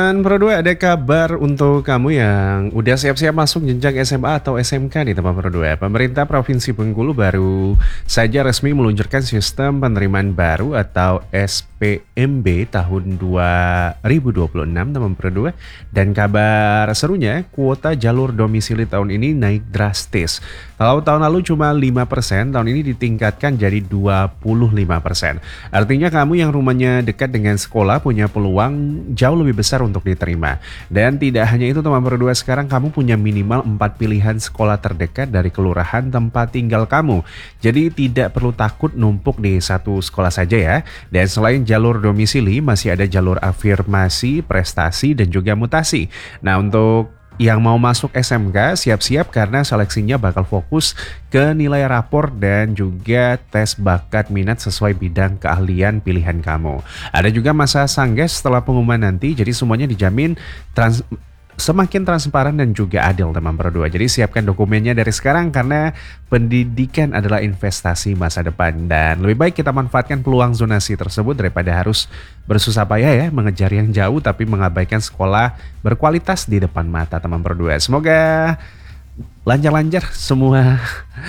Dan Pro 2 ada kabar untuk kamu yang udah siap-siap masuk jenjang SMA atau SMK nih teman Pro 2. Pemerintah Provinsi Bengkulu baru saja resmi meluncurkan sistem penerimaan baru atau SPMB tahun 2026 teman Pro 2. Dan kabar serunya kuota jalur domisili tahun ini naik drastis. Kalau tahun lalu cuma 5%, tahun ini ditingkatkan jadi 25%. Artinya kamu yang rumahnya dekat dengan sekolah punya peluang jauh lebih besar untuk diterima. Dan tidak hanya itu teman berdua, sekarang kamu punya minimal 4 pilihan sekolah terdekat dari kelurahan tempat tinggal kamu. Jadi tidak perlu takut numpuk di satu sekolah saja ya. Dan selain jalur domisili, masih ada jalur afirmasi, prestasi, dan juga mutasi. Nah, untuk yang mau masuk SMK, siap-siap karena seleksinya bakal fokus ke nilai rapor dan juga tes bakat minat sesuai bidang keahlian pilihan kamu. Ada juga masa sangges setelah pengumuman nanti, jadi semuanya dijamin semakin transparan dan juga adil teman berdua. Jadi siapkan dokumennya dari sekarang karena pendidikan adalah investasi masa depan. Dan lebih baik kita manfaatkan peluang zonasi tersebut daripada harus bersusah payah ya mengejar yang jauh tapi mengabaikan sekolah berkualitas di depan mata teman berdua. Semoga lancar-lancar semua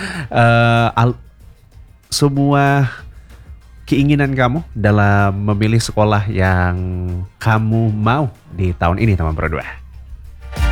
semua keinginan kamu dalam memilih sekolah yang kamu mau di tahun ini teman berdua.